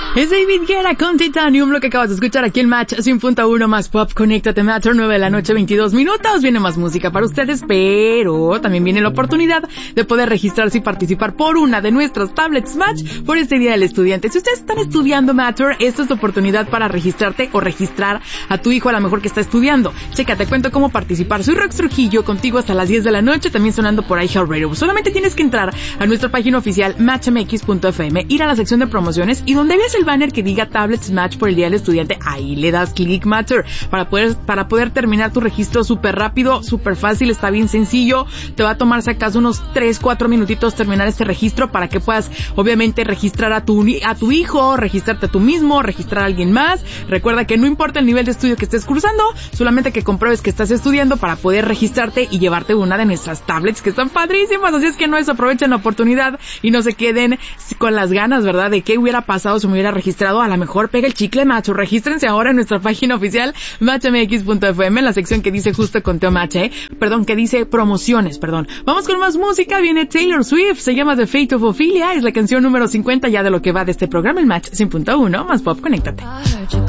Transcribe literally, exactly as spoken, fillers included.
Es David Guerra con Titanium, lo que acabas de escuchar aquí en Match cien punto uno más Pop. Conéctate, Matter, nueve de la noche, veintidós minutos. Viene más música para ustedes, pero también viene la oportunidad de poder registrarse y participar por una de nuestras tablets Match por este Día del Estudiante. Si ustedes están estudiando, Matter, esta es tu oportunidad para registrarte o registrar a tu hijo a lo mejor que está estudiando. Checa, te cuento cómo participar. Soy Rox Trujillo, contigo hasta las diez de la noche, también sonando por iHeartRadio. Solamente tienes que entrar a nuestra página oficial match m x punto f m, ir a la sección de promociones y donde veas el banner que diga Tablets Match por el Día del Estudiante, ahí le das click, Matter, para poder para poder terminar tu registro súper rápido, súper fácil, está bien sencillo. Te va a tomar si acaso unos tres, cuatro minutitos terminar este registro para que puedas obviamente registrar a tu a tu hijo, registrarte a tú mismo, registrar a alguien más. Recuerda que no importa el nivel de estudio que estés cursando, solamente que compruebes que estás estudiando para poder registrarte y llevarte una de nuestras tablets que están padrísimas. Así es que no es, aprovechen la oportunidad y no se queden con las ganas, ¿verdad? De qué hubiera pasado si me hubiera registrado. A lo mejor pega el chicle, macho. Regístrense ahora en nuestra página oficial match m x punto f m en la sección que dice justo Conteo Match, ¿eh? Perdón, que dice promociones, perdón. Vamos con más música, viene Taylor Swift, se llama The Fate of Ophelia, es la canción número cincuenta ya de lo que va de este programa, el Match cien punto uno más Pop, conéctate.